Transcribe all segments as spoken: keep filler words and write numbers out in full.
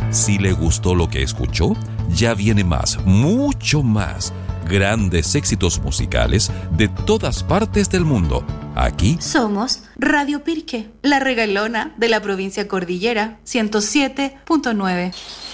Si le gustó lo que escuchó, ya viene más, mucho más. Grandes éxitos musicales de todas partes del mundo. Aquí somos Radio Pirque, la regalona de la provincia Cordillera, ciento siete punto nueve.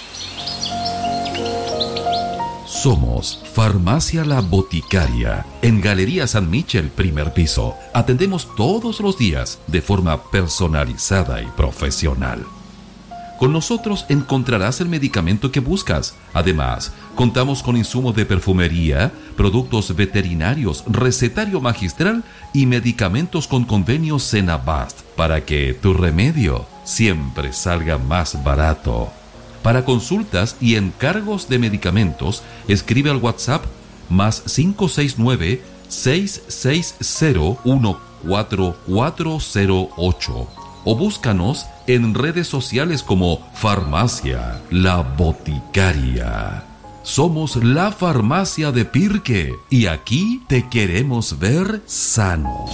Somos Farmacia La Boticaria, en Galería San Michel, primer piso. Atendemos todos los días de forma personalizada y profesional. Con nosotros encontrarás el medicamento que buscas. Además, contamos con insumos de perfumería, productos veterinarios, recetario magistral y medicamentos con convenio Senabast para que tu remedio siempre salga más barato. Para consultas y encargos de medicamentos, escribe al WhatsApp más cinco seis nueve, seis seis cero, uno cuatro cuatro cero ocho o búscanos en redes sociales como Farmacia La Boticaria. Somos la farmacia de Pirque y aquí te queremos ver sano.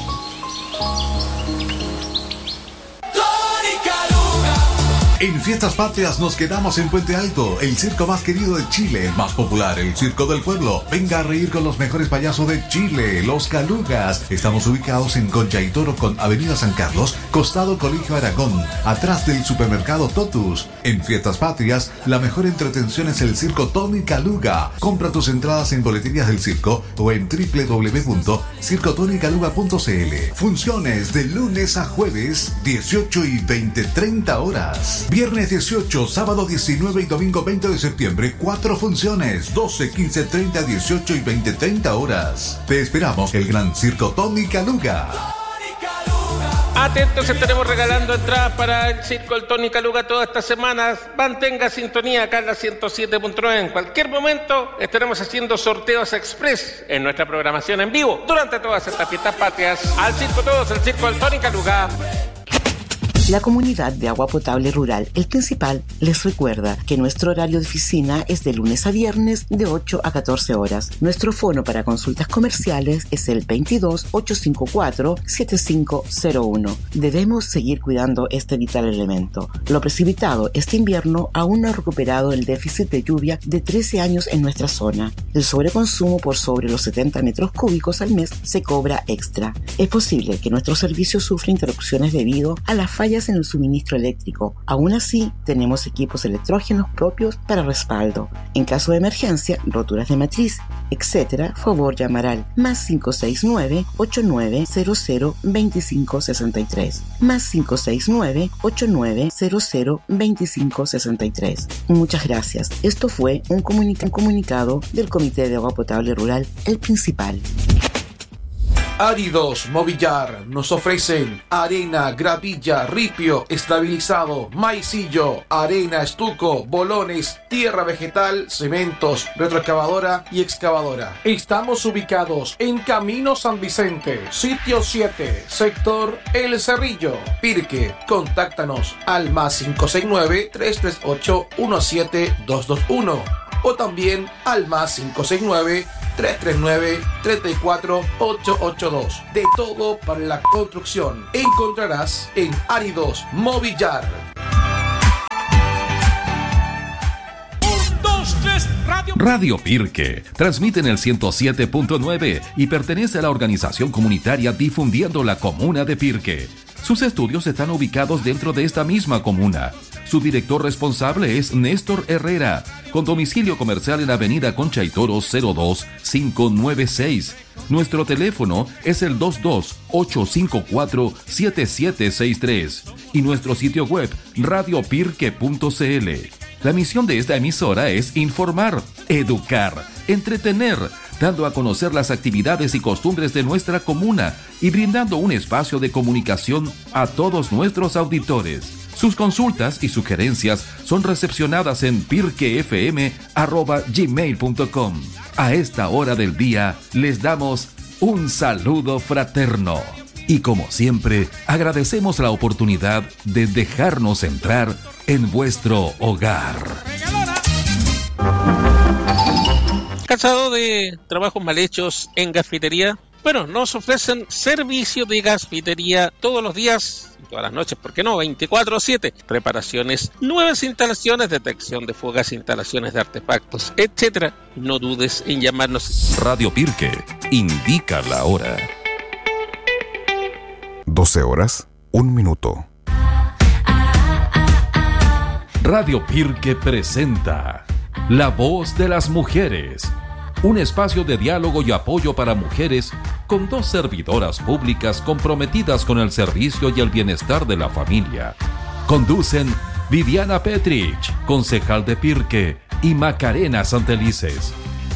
En Fiestas Patrias nos quedamos en Puente Alto, el circo más querido de Chile, el más popular, el Circo del Pueblo. Venga a reír con los mejores payasos de Chile, los Calugas. Estamos ubicados en Concha y Toro con Avenida San Carlos, costado Colegio Aragón, atrás del supermercado Totus. En Fiestas Patrias, la mejor entretención es el Circo Tony Caluga. Compra tus entradas en boleterías del circo o en doble u doble u doble u punto circo tony caluga punto c l. Funciones de lunes a jueves, dieciocho y veinte, treinta horas. Viernes dieciocho, sábado diecinueve y domingo veinte de septiembre, cuatro funciones, doce, quince, treinta, dieciocho y veinte, treinta horas. Te esperamos, el Gran Circo Tony Caluga. Atentos, estaremos regalando entradas para el Circo del Tony Caluga todas estas semanas. Mantenga sintonía acá en la ciento siete punto nueve. En cualquier momento estaremos haciendo sorteos express en nuestra programación en vivo durante todas estas fiestas patrias. Al circo todos, el Circo del Tony Caluga. La comunidad de agua potable rural El Principal les recuerda que nuestro horario de oficina es de lunes a viernes de ocho a catorce horas. Nuestro fono para consultas comerciales es el veintidós, ochocientos cincuenta y cuatro, setenta y cinco cero uno. Debemos seguir cuidando este vital elemento. Lo precipitado este invierno aún no ha recuperado el déficit de lluvia de trece años en nuestra zona. El sobreconsumo por sobre los setenta metros cúbicos al mes se cobra extra. Es posible que nuestro servicio sufra interrupciones debido a las fallas en el suministro eléctrico. Aún así, tenemos equipos electrógenos propios para respaldo. En caso de emergencia, roturas de matriz, etcétera, favor llamar al más cinco seis nueve, ocho nueve cero cero, dos cinco seis tres, más cinco seis nueve, ocho nueve cero cero, dos cinco seis tres. Muchas gracias. Esto fue un, comunica- un comunicado del Comité de Agua Potable Rural El Principal. Áridos Movillar nos ofrecen arena, gravilla, ripio, estabilizado, maicillo, arena, estuco, bolones, tierra vegetal, cementos, retroexcavadora y excavadora. Estamos ubicados en Camino San Vicente, sitio siete, sector El Cerrillo, Pirque. Contáctanos al más cinco seis nueve, tres tres ocho, uno siete dos dos uno o también al más cinco seis nueve, tres tres nueve, tres cuatro, ocho ocho dos. De todo para la construcción encontrarás en Áridos Movillar. Radio... Radio Pirque transmite en el ciento siete punto nueve y pertenece a la organización comunitaria Difundiendo la Comuna de Pirque. Sus estudios están ubicados dentro de esta misma comuna. Su director responsable es Néstor Herrera, con domicilio comercial en Avenida Concha y Toro cero dos cinco nueve seis. Nuestro teléfono es el dos dos, ocho cinco cuatro, siete siete seis tres y nuestro sitio web radio pirque punto c l. La misión de esta emisora es informar, educar, entretener, dando a conocer las actividades y costumbres de nuestra comuna y brindando un espacio de comunicación a todos nuestros auditores. Sus consultas y sugerencias son recepcionadas en pirquefm arroba gmail punto com. A esta hora del día les damos un saludo fraterno. Y como siempre, agradecemos la oportunidad de dejarnos entrar en vuestro hogar. ¿Cansado de trabajos mal hechos en gafitería? Bueno, nos ofrecen servicio de gasfitería todos los días, todas las noches, ¿por qué no? veinticuatro siete. Reparaciones, nuevas instalaciones, detección de fugas, instalaciones de artefactos, etcétera. No dudes en llamarnos. Radio Pirque indica la hora. doce horas, un minuto. Radio Pirque presenta La Voz de las Mujeres, un espacio de diálogo y apoyo para mujeres con dos servidoras públicas comprometidas con el servicio y el bienestar de la familia. Conducen Viviana Petrich, concejal de Pirque, y Macarena Santelices.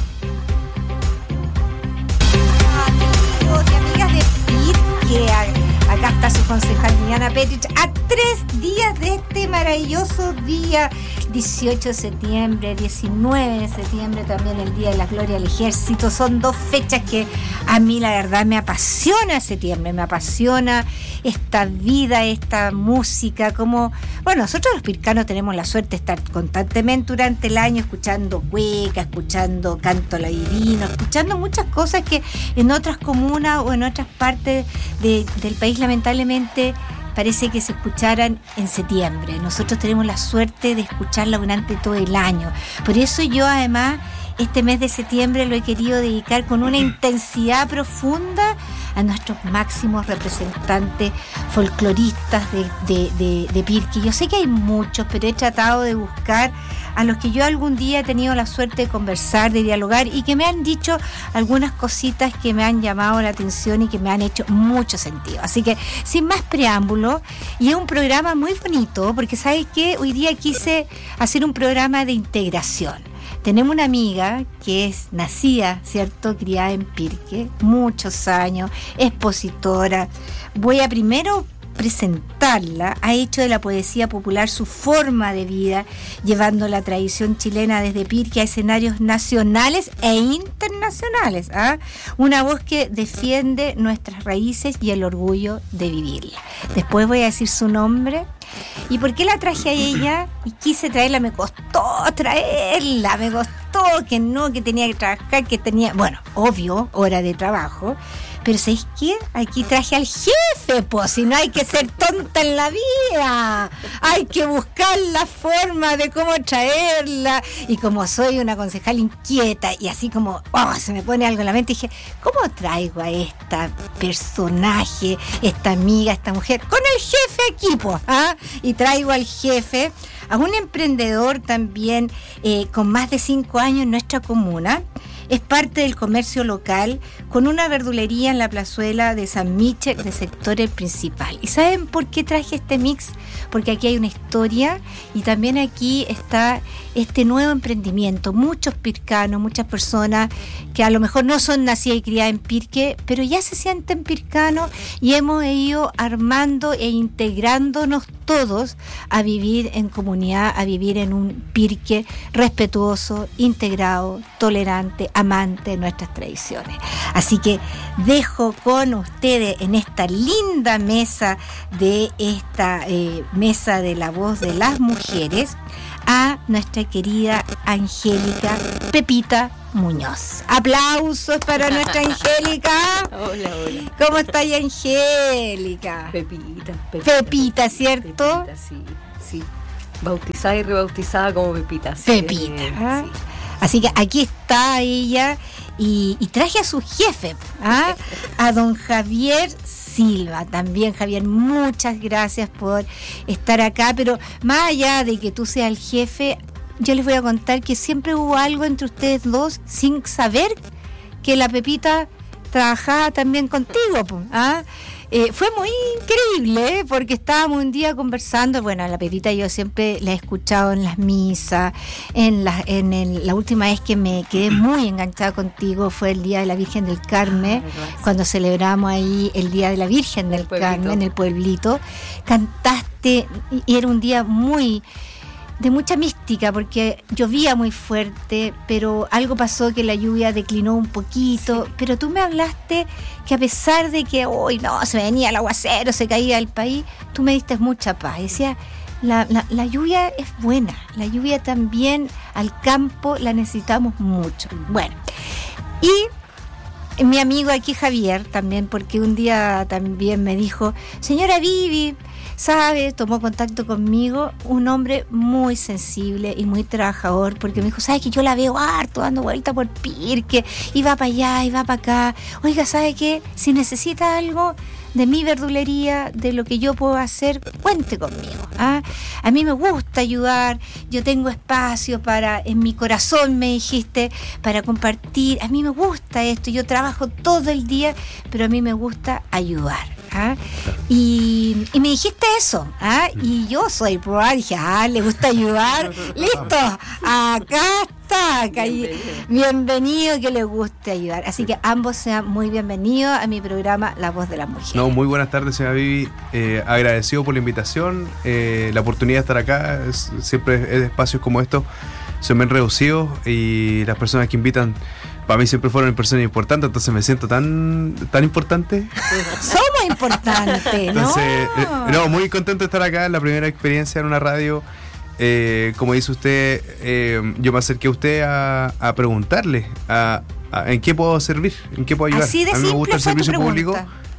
Amigos y amigas de Pirque, acá está su concejal Viviana Petrich, a tres días de este maravilloso día, dieciocho de septiembre, diecinueve de septiembre, también el Día de la Gloria del Ejército. Son dos fechas que a mí la verdad me apasiona septiembre, me apasiona esta vida, esta música, como, bueno, nosotros los pircanos tenemos la suerte de estar constantemente durante el año escuchando cueca, escuchando canto la divino, escuchando muchas cosas que en otras comunas o en otras partes de, del país lamentablemente parece que se escucharan en septiembre. Nosotros tenemos la suerte de escucharla durante todo el año. Por eso yo además este mes de septiembre lo he querido dedicar con una intensidad profunda a nuestros máximos representantes folcloristas de, de, de, de Pirque. Yo sé que hay muchos, pero he tratado de buscar a los que yo algún día he tenido la suerte de conversar, de dialogar y que me han dicho algunas cositas que me han llamado la atención y que me han hecho mucho sentido. Así que, sin más preámbulo, y es un programa muy bonito, porque ¿sabes qué? Hoy día quise hacer un programa de integración. Tenemos una amiga que es nacida, ¿cierto?, criada en Pirque, muchos años, expositora. Voy a primero presentarla. Ha hecho de la poesía popular su forma de vida, llevando la tradición chilena desde Pirque a escenarios nacionales e internacionales. ¿ah? Una voz que defiende nuestras raíces y el orgullo de vivirla. Después voy a decir su nombre. ¿Y por qué la traje a ella? Y quise traerla, me costó traerla, me costó que no, que tenía que trabajar, que tenía, bueno, obvio, hora de trabajo. Pero ¿sabéis qué? Aquí traje al jefe, pues, si no hay que ser tonta en la vida. Hay que buscar la forma de cómo traerla. Y como soy una concejal inquieta y así como, oh, se me pone algo en la mente, dije, ¿cómo traigo a esta personaje, esta amiga, esta mujer? Con el jefe aquí, pues, ¿ah? Y traigo al jefe, a un emprendedor también eh, con más de cinco años en nuestra comuna. Es parte del comercio local con una verdulería en la plazuela de San Michel de sector el principal. ¿Y saben por qué traje este mix? Porque aquí hay una historia y también aquí está este nuevo emprendimiento. Muchos pircanos, muchas personas que a lo mejor no son nacidas y criadas en Pirque, pero ya se sienten pircanos y hemos ido armando e integrándonos todos a vivir en comunidad, a vivir en un Pirque respetuoso, integrado, tolerante, amante de nuestras tradiciones. Así que dejo con ustedes en esta linda mesa de esta eh, mesa de la voz de las mujeres a nuestra querida Angélica Pepita Muñoz. Aplausos para nuestra Angélica. Hola, hola. ¿Cómo está Angélica? Pepita, Pepita. Pepita, ¿cierto? Pepita, sí, sí. Bautizada y rebautizada como Pepita. Sí, Pepita. ¿Ah? Sí. Así que aquí está ella y, y traje a su jefe, ¿ah? a don Javier Silva. También, Javier, muchas gracias por estar acá, pero más allá de que tú seas el jefe, yo les voy a contar que siempre hubo algo entre ustedes dos sin saber que la Pepita trabajaba también contigo, ¿ah? Eh, fue muy increíble, ¿eh? Porque estábamos un día conversando. Bueno, la Pepita yo siempre la he escuchado en las misas. En la, en el, la última vez que me quedé muy enganchada contigo fue el Día de la Virgen del Carmen, ah, cuando celebramos ahí el Día de la Virgen del Carmen en el pueblito. Cantaste y era un día muy de mucha mística, porque llovía muy fuerte, pero algo pasó que la lluvia declinó un poquito, sí. Pero tú me hablaste que a pesar de que hoy no, se venía el aguacero, se caía el país, tú me diste mucha paz. Decía, la, la, la lluvia es buena, la lluvia también al campo la necesitamos mucho. Bueno, y mi amigo aquí Javier también, porque un día también me dijo, señora Vivi, ¿sabe? Tomó contacto conmigo, un hombre muy sensible y muy trabajador, porque me dijo, ¿sabe que yo la veo harto dando vuelta por Pirque? Y va para allá, y va para acá. Oiga, ¿sabe qué? Si necesita algo de mi verdulería, de lo que yo puedo hacer, cuente conmigo. ¿ah? A mí me gusta ayudar, yo tengo espacio para, en mi corazón me dijiste, para compartir. A mí me gusta esto, yo trabajo todo el día, pero a mí me gusta ayudar. ¿ah? Y, y me dijiste eso, ¿ah? Y yo soy pro, dije, ah, le gusta ayudar, listo, acá está, acá bienvenido. bienvenido, que le guste ayudar. Así que ambos sean muy bienvenidos a mi programa La Voz de la Mujer. No, muy buenas tardes, señora Vivi, eh, agradecido por la invitación, eh, la oportunidad de estar acá, es, siempre es espacios como estos, se me han reducido y las personas que invitan para mí siempre fueron personas importantes, entonces me siento tan tan importante. Somos importantes, ¿no? Entonces, eh, no, muy contento de estar acá, la primera experiencia en una radio. Eh, como dice usted, eh, yo me acerqué a usted a, a preguntarle a, a, en qué puedo servir, en qué puedo ayudar. Así de a mí me gusta el servicio público.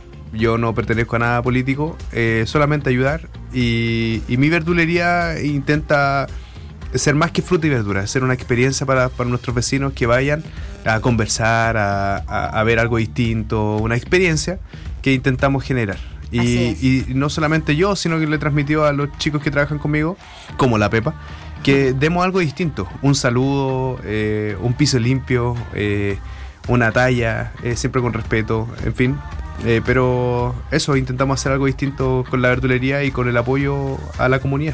Yo no pertenezco a nada político, eh, solamente ayudar. Y, y mi verdulería intenta ser más que fruta y verdura, ser una experiencia para, para nuestros vecinos que vayan a conversar, a, a, a ver algo distinto, una experiencia que intentamos generar. Y, y no solamente yo, sino que le transmitió a los chicos que trabajan conmigo, como la Pepa, que demos algo distinto, un saludo, eh, un piso limpio, eh, una talla, eh, siempre con respeto, en fin. Eh, pero eso, intentamos hacer algo distinto con la verdulería y con el apoyo a la comunidad.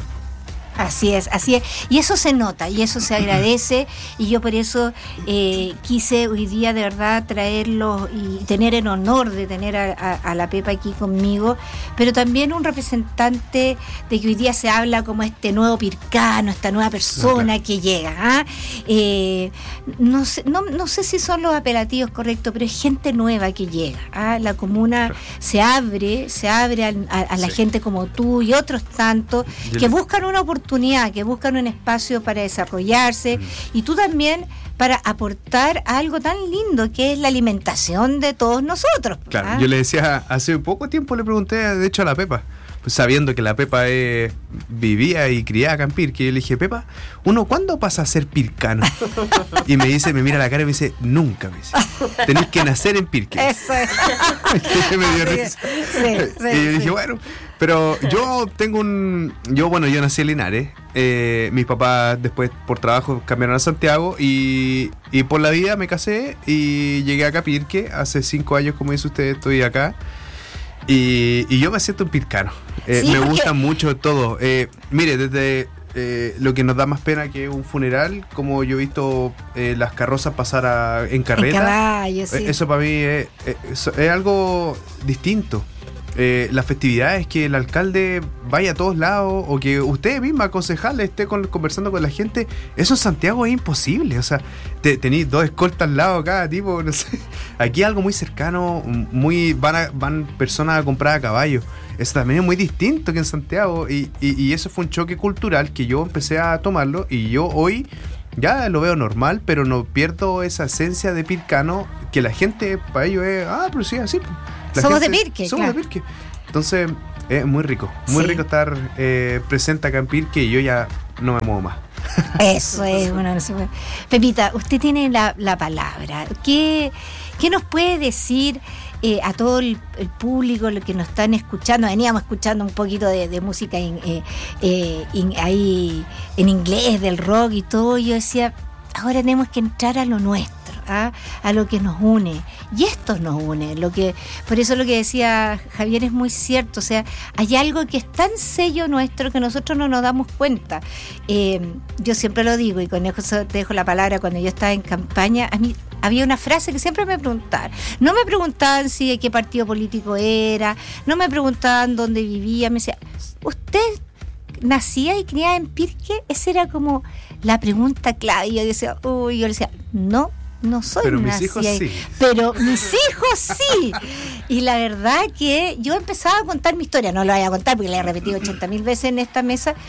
Así es, así es. Y eso se nota, y eso se agradece, y yo por eso eh, quise hoy día de verdad traerlo y tener el honor de tener a, a, a la Pepa aquí conmigo, pero también un representante de que hoy día se habla como este nuevo pircano, esta nueva persona que llega. ¿ah? Eh, no, sé, no, no sé si son los apelativos correctos, pero es gente nueva que llega. ¿ah? La comuna claro. se abre, se abre a, a, a la sí. gente como tú y otros tantos yo que le... buscan una oportunidad que buscan un espacio para desarrollarse mm. y tú también para aportar algo tan lindo que es la alimentación de todos nosotros. Claro, ¿ah? Yo le decía, hace poco tiempo le pregunté de hecho a la Pepa, pues sabiendo que la Pepa eh, vivía y criaba acá en Pirque, yo le dije, Pepa, ¿uno cuándo pasa a ser pircano? Y me dice, me mira la cara y me dice, nunca, me dice, tenés que nacer en Pirque. Eso es. Me dio risa. Sí, sí, y yo dije, sí. bueno, pero yo tengo un, yo bueno, yo nací en Linares, eh, mis papás después por trabajo cambiaron a Santiago y, y por la vida me casé y llegué acá a Pirque, hace cinco años, como dice usted, estoy acá. Y, y yo me siento un pircano. Eh, sí, me porque... gusta mucho todo. Eh, mire, desde eh, lo que nos da más pena que un funeral, como yo he visto eh, las carrozas pasar a, en carreta. En caballo, sí. eh, eso para mí es, es, es algo distinto. Eh, las festividades, que el alcalde vaya a todos lados o que usted misma, concejal, esté con, conversando con la gente, eso en Santiago es imposible. O sea, te, tenéis dos escoltas al lado cada tipo, no sé. Aquí algo muy cercano, muy van, a, van personas a comprar a caballo. Eso también es muy distinto que en Santiago y, y, y eso fue un choque cultural que yo empecé a tomarlo y yo hoy ya lo veo normal, pero no pierdo esa esencia de pircano que la gente para ellos es, ah, pero sí, así. La somos gente, de Pirque. Somos claro. de Pirque. Entonces, es muy rico. Muy sí. rico estar eh, presente acá en Pirque y yo ya no me muevo más. Eso es, bueno, no sé. Pepita, usted tiene la, la palabra. ¿Qué, qué nos puede decir eh, a todo el, el público, lo que nos están escuchando? Veníamos escuchando un poquito de, de música in, eh, eh, in, ahí en inglés, del rock y todo. Yo decía, ahora tenemos que entrar a lo nuestro. ¿ah? A lo que nos une, y esto nos une, lo que, por eso lo que decía Javier es muy cierto, o sea, hay algo que es tan sello nuestro que nosotros no nos damos cuenta. Eh, yo siempre lo digo, y con eso te dejo la palabra. Cuando yo estaba en campaña, a mí había una frase que siempre me preguntaban, no me preguntaban si de qué partido político era, no me preguntaban dónde vivía, me decían, ¿usted nacía y criada en Pirque? Esa era como la pregunta clave, y yo decía, uy, yo le decía, no, no soy pero nacida, mis hijos sí. Pero mis hijos sí. Y la verdad que yo empezaba a contar mi historia, no lo voy a contar porque la he repetido ochenta mil veces en esta mesa,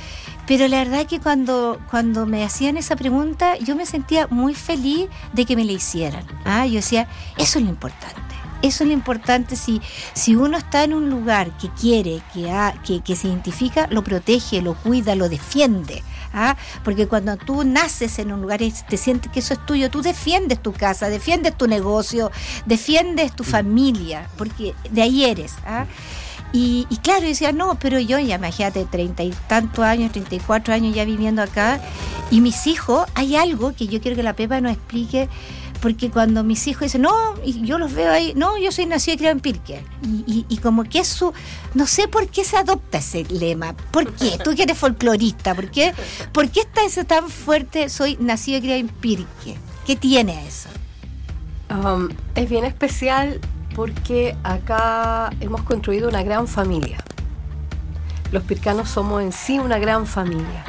Pero la verdad que cuando, cuando me hacían esa pregunta, yo me sentía muy feliz de que me la hicieran. ¿ah? Yo decía, eso es lo importante. Eso es lo importante. Si, si uno está en un lugar que quiere, que, ha, que, que se identifica, lo protege, lo cuida, lo defiende. ¿ah? Porque cuando tú naces en un lugar y te sientes que eso es tuyo, tú defiendes tu casa, defiendes tu negocio, defiendes tu familia, porque de ahí eres. ¿ah? Y, y claro, yo decía, no, pero yo ya, imagínate, treinta y tantos años, treinta y cuatro años ya viviendo acá, y mis hijos, hay algo que yo quiero que la Pepa nos explique, porque cuando mis hijos dicen, no, y yo los veo ahí, no, yo soy nacido y criado en Pirque, y, y, y como que eso, no sé por qué se adopta ese lema, ¿por qué? Tú que eres folclorista, ¿por qué, ¿por qué está eso tan fuerte, soy nacido y criado en Pirque? ¿Qué tiene eso? Um, es bien especial porque acá hemos construido una gran familia. Los pircanos somos en sí una gran familia.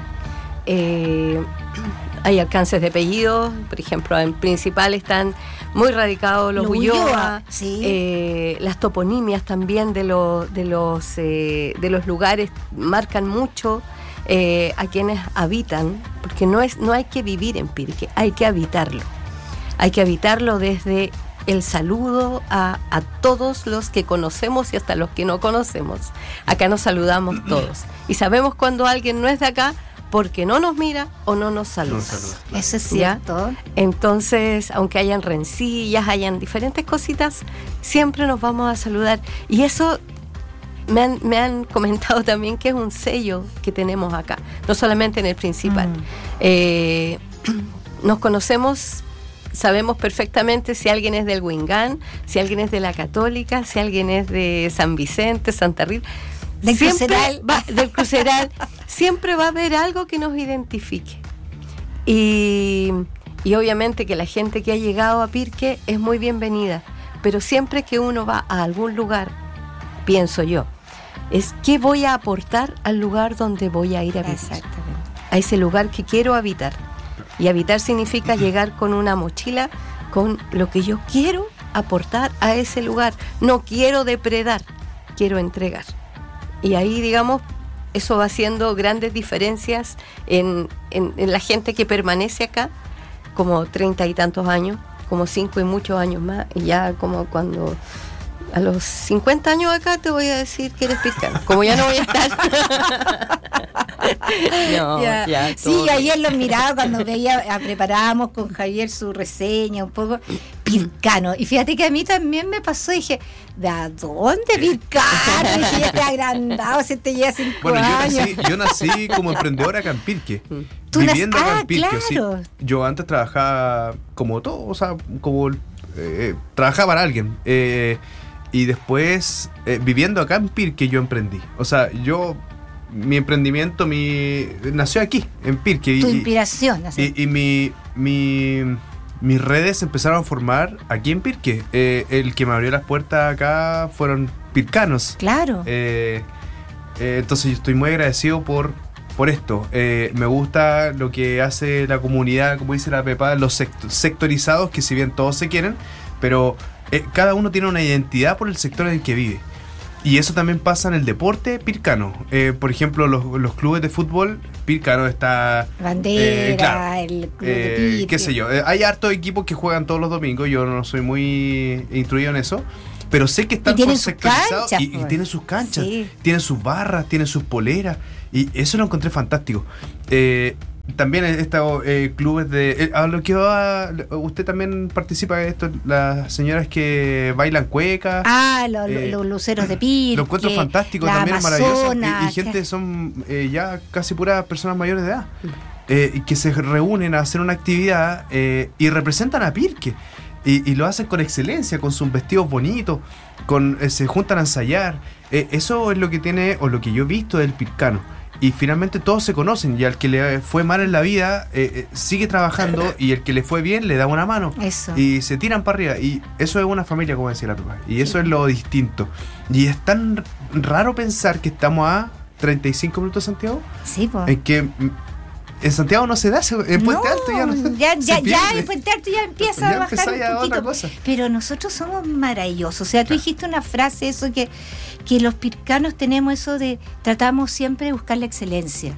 Eh, hay alcances de apellidos, por ejemplo, en Principal están muy radicados los Ulloa, sí. eh, las toponimias también de, lo, de, los, eh, de los lugares marcan mucho eh, a quienes habitan, porque no, es, no hay que vivir en Pirque, hay que habitarlo. Hay que habitarlo desde el saludo a, a todos los que conocemos y hasta los que no conocemos. Acá nos saludamos todos. Y sabemos cuando alguien no es de acá porque no nos mira o no nos saluda. No saluda, claro. Eso es cierto. ¿Ya? Entonces, aunque hayan rencillas, hayan diferentes cositas, siempre nos vamos a saludar. Y eso me han, me han comentado también que es un sello que tenemos acá, no solamente en el Principal. Mm. Eh, nos conocemos. Sabemos perfectamente si alguien es del Huingán, si alguien es de la Católica, si alguien es de San Vicente, Santa Rita. Del Cruceral. Va, del Cruceral. Siempre va a haber algo que nos identifique. Y, y obviamente que la gente que ha llegado a Pirque es muy bienvenida. Pero siempre que uno va a algún lugar, pienso yo, es qué voy a aportar al lugar donde voy a ir a vivir. Exactamente. A ese lugar que quiero habitar. Y habitar significa llegar con una mochila con lo que yo quiero aportar a ese lugar. No quiero depredar, quiero entregar. Y ahí, digamos, eso va haciendo grandes diferencias en, en, en la gente que permanece acá, como treinta y tantos años, como cinco y muchos años más. Y ya como cuando a los cincuenta años acá te voy a decir que eres pircano, como ya no voy a estar. No, ya. Ya, sí, ayer los miraba cuando veía, preparábamos con Javier su reseña un poco pircano, y fíjate que a mí también me pasó, dije, ¿de a dónde pircano? Dije, ya te agrandado, se te lleva cinco bueno, yo años. nací, yo nací como emprendedor acá en Pirque, ¿Tú viviendo nac- acá ah, en Pirque, claro. sí. Yo antes trabajaba como todo, o sea, como eh, trabajaba para alguien, eh, y después eh, viviendo acá en Pirque yo emprendí, o sea, yo mi emprendimiento mi nació aquí, en Pirque. Tu y, inspiración. Así. Y, y mi, mi, mis redes empezaron a formar aquí en Pirque. Eh, el que me abrió las puertas acá fueron pircanos. Claro. Eh, eh, entonces yo estoy muy agradecido por, por esto. Eh, me gusta lo que hace la comunidad, como dice la Pepa, los sect- sectorizados, que si bien todos se quieren, pero eh, cada uno tiene una identidad por el sector en el que vive. Y eso también pasa en el deporte pircano. Eh, por ejemplo, los, los clubes de fútbol, Pircano está... Bandera, eh, claro, el club eh, de Pirque. qué sé yo. Eh, hay hartos equipos que juegan todos los domingos. Yo no soy muy instruido en eso. Pero sé que están y tienen por sus sectorizados canchas, y, y pues. tienen sus canchas. Sí. Tienen sus barras, tienen sus poleras. Y eso lo encontré fantástico. Eh... También estos eh, clubes de... Eh, a lo que va, usted también participa de esto, las señoras que bailan cuecas. Ah, los eh, lo, luceros de Pirque. Lo encuentro fantástico, también maravilloso. Y, y gente, son eh, ya casi puras personas mayores de edad. Eh, y que se reúnen a hacer una actividad eh, y representan a Pirque. Y, y lo hacen con excelencia, con sus vestidos bonitos, con eh, se juntan a ensayar. Eh, eso es lo que tiene, o lo que yo he visto del pircano. Y finalmente todos se conocen, y al que le fue mal en la vida eh, eh, sigue trabajando, y el que le fue bien le da una mano. Eso. Y se tiran para arriba, y eso es una familia, como decía la Pepa. Y eso sí. Es lo distinto. Y es tan raro pensar que estamos a treinta y cinco minutos de Santiago. Sí, pues. En que en Santiago no se da, en Puente no, Alto ya no se, ya, se ya, pierde. ya en Puente Alto ya empieza ya a bajar un a poquito. otra cosa. Pero nosotros somos maravillosos. O sea, tú dijiste una frase, eso que, que los pircanos tenemos eso de tratamos siempre de buscar la excelencia. Claro.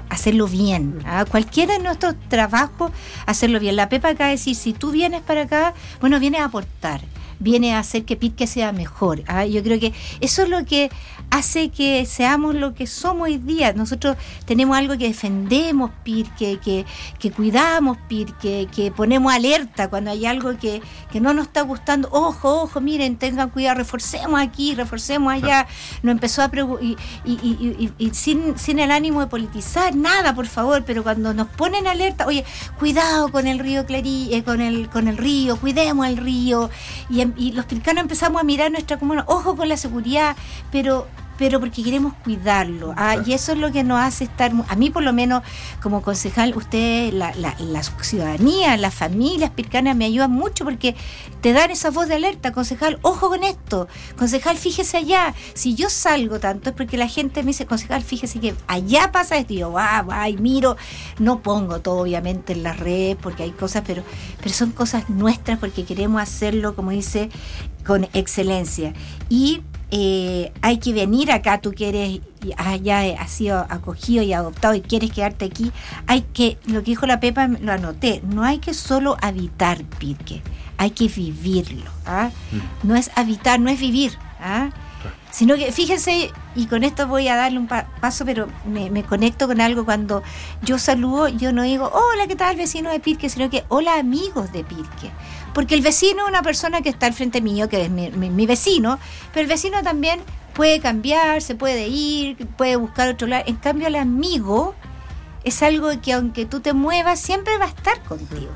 hacerlo bien, ¿ah? Cualquiera de nuestros trabajos, hacerlo bien. La Pepa acá decir, si tú vienes para acá, bueno, vienes a aportar, viene a hacer que Pirque sea mejor, ¿ah? Yo creo que eso es lo que hace que seamos lo que somos hoy día. Nosotros tenemos algo que defendemos Pirque, que, que cuidamos Pirque, que ponemos alerta cuando hay algo que, que no nos está gustando. Ojo, ojo, miren, tengan cuidado, reforcemos aquí, reforcemos allá. Nos empezó a preocupar y, y, y, y, y sin, sin el ánimo de politizar nada, por favor, pero cuando nos ponen alerta, oye, cuidado con el río Clarí, eh, con el con el río, cuidemos el río, y, y los pircanos empezamos a mirar nuestra comuna, ojo con la seguridad, pero pero porque queremos cuidarlo, ¿ah? Y eso es lo que nos hace estar, a mí por lo menos como concejal, ustedes, la, la, la ciudadanía, las familias pircanas me ayudan mucho porque te dan esa voz de alerta, concejal, ojo con esto, concejal, fíjese allá, si yo salgo tanto es porque la gente me dice, concejal, fíjese que allá pasa esto, y yo, va, va, y miro, no pongo todo obviamente en las redes porque hay cosas, pero, pero son cosas nuestras porque queremos hacerlo, como dice, con excelencia. Y Eh, hay que venir acá, tú que eres, ya has sido acogido y adoptado y quieres quedarte aquí, hay que, lo que dijo la Pepa, lo anoté, no hay que solo habitar Pirque, hay que vivirlo, ¿ah? Mm. No es habitar, no es vivir, ¿ah? Sino que, fíjense, y con esto voy a darle un pa- paso, pero me, me conecto con algo, cuando yo saludo, yo no digo, hola, ¿qué tal, vecino de Pirque? Sino que, hola, amigos de Pirque. Porque el vecino es una persona que está al frente mío, que es mi, mi, mi vecino, pero el vecino también puede cambiar, se puede ir, puede buscar otro lado. En cambio, el amigo es algo que aunque tú te muevas, siempre va a estar contigo.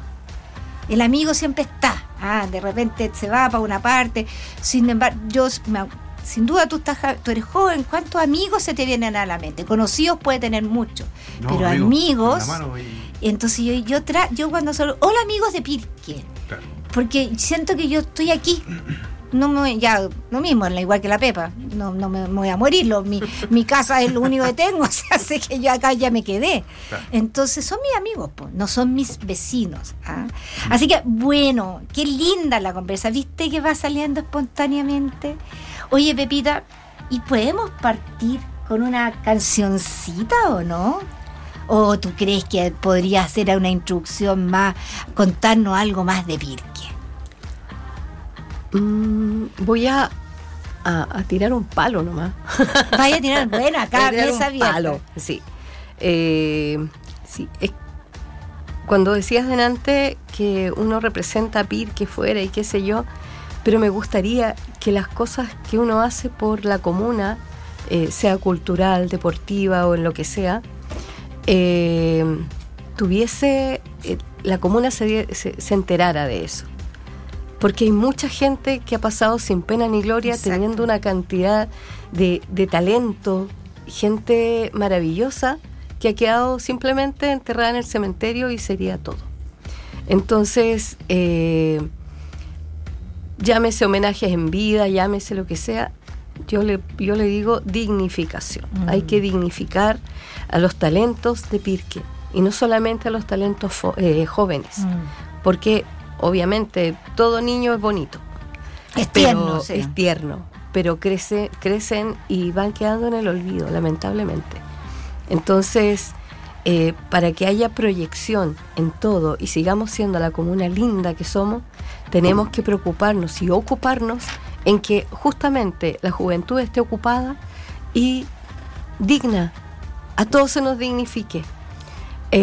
El amigo siempre está. Ah, de repente se va para una parte. Sin embargo, yo, me, sin duda tú, estás, tú eres joven. ¿Cuántos amigos se te vienen a la mente? Conocidos puede tener muchos, no, pero amigo, amigos... Y... Entonces yo, yo, tra, yo cuando solo... Hola, amigos de Pirque. Claro. Porque siento que yo estoy aquí, no me, ya lo mismo, igual que la Pepa, no, no me, me voy a morir, lo, mi, mi casa es lo único que tengo, o sea, sé que yo acá ya me quedé. Claro. Entonces son mis amigos, pues, no son mis vecinos. ¿Ah? Así que, bueno, qué linda la conversa, ¿viste que va saliendo espontáneamente? Oye, Pepita, ¿y podemos partir con una cancioncita o no? ¿O tú crees que podría hacer una introducción más, contarnos algo más de Pirque? Mm, voy a, a, a tirar un palo nomás. Vaya a tirar, bueno, acá mesa abierta. Palo, sí. Eh, sí. Es, cuando decías delante que uno representa a Pirque fuera y qué sé yo, pero me gustaría que las cosas que uno hace por la comuna, eh, sea cultural, deportiva o en lo que sea, Eh, tuviese eh, la comuna se, se, se enterara de eso, porque hay mucha gente que ha pasado sin pena ni gloria. Exacto. Teniendo una cantidad de, de talento, gente maravillosa que ha quedado simplemente enterrada en el cementerio y sería todo. Entonces, eh, llámese homenajes en vida, llámese lo que sea, yo le, yo le digo dignificación. Mm. Hay que dignificar a los talentos de Pirque, y no solamente a los talentos fo- eh, jóvenes, mm. porque obviamente todo niño es bonito, es tierno, sí. es tierno, pero crece, crecen y van quedando en el olvido, lamentablemente. Entonces, eh, para que haya proyección en todo y sigamos siendo la comuna linda que somos, tenemos que preocuparnos y ocuparnos en que justamente la juventud esté ocupada y digna, a todos se nos dignifique,